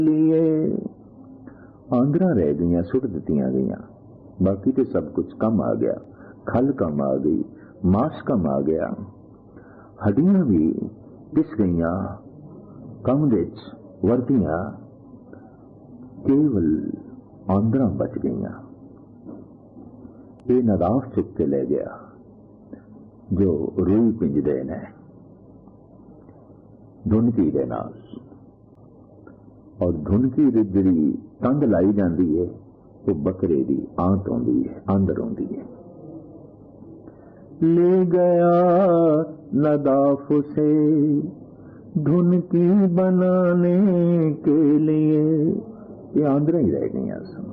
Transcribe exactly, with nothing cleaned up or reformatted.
लिए आंदरा रह गई, सुट दित्तियां गई, बाकी तो सब कुछ कम आ गया। खल कम आ गई, मांस कम आ गया, हड्डियां भी पिस गई, कम विच वरतियां, केवल आंदरा बच गई। ये नदाफ चुक के ले गया जो रूई पिंजदे ने धुनकी दे नाल, और धुनकी दी जिहड़ी तंद लाई जाती है वो बकरे की आंत आती है, अंदर आती है। ले गया नदाफ से धुनकी बनाने के लिए, ये आंदरा ही रह गई।